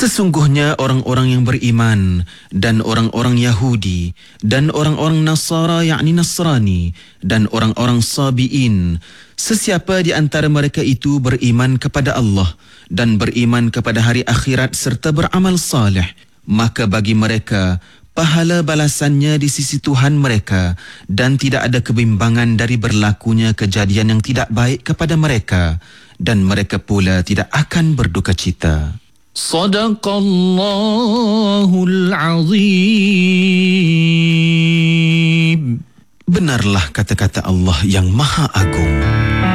Sesungguhnya orang-orang yang beriman dan orang-orang Yahudi dan orang-orang Nasara yakni Nasrani dan orang-orang Sabi'in, sesiapa di antara mereka itu beriman kepada Allah dan beriman kepada hari akhirat serta beramal saleh, maka bagi mereka pahala balasannya di sisi Tuhan mereka dan tidak ada kebimbangan dari berlakunya kejadian yang tidak baik kepada mereka, dan mereka pula tidak akan berduka cita. Sadaqallahul Azim. Benarlah kata-kata Allah yang Maha Agung.